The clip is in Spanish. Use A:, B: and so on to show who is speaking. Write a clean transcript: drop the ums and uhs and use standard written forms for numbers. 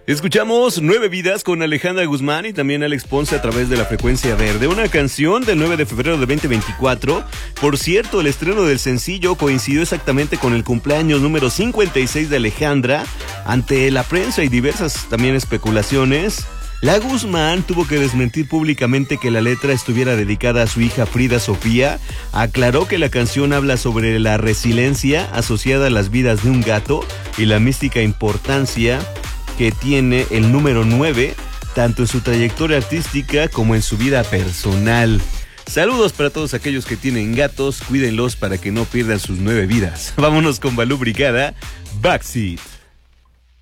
A: Escuchamos 9 Vidas con Alejandra Guzmán y también Alex Ponce a través de la Frecuencia Verde, una canción del 9 de febrero de 2024. Por cierto, el estreno del sencillo coincidió exactamente con el cumpleaños número 56 de Alejandra. Ante la prensa y diversas también especulaciones, la Guzmán tuvo que desmentir públicamente que la letra estuviera dedicada a su hija Frida Sofía. Aclaró que la canción habla sobre la resiliencia asociada a las vidas de un gato y la mística importancia que tiene el número 9, tanto en su trayectoria artística como en su vida personal. Saludos para todos aquellos que tienen gatos, cuídenlos para que no pierdan sus 9 vidas. Vámonos con Balú Brigada, Backseat.